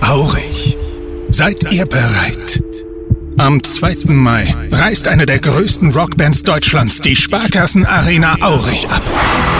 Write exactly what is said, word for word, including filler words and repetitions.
Aurich. Seid ihr bereit? Am zweiten Mai reist eine der größten Rockbands Deutschlands die Sparkassen Arena Aurich ab.